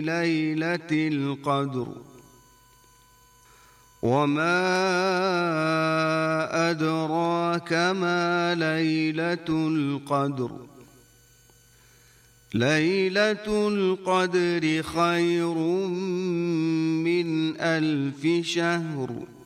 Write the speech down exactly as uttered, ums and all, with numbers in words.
ليلة القدر وما أدراك ما ليلة القدر ليلة القدر خير من ألف شهر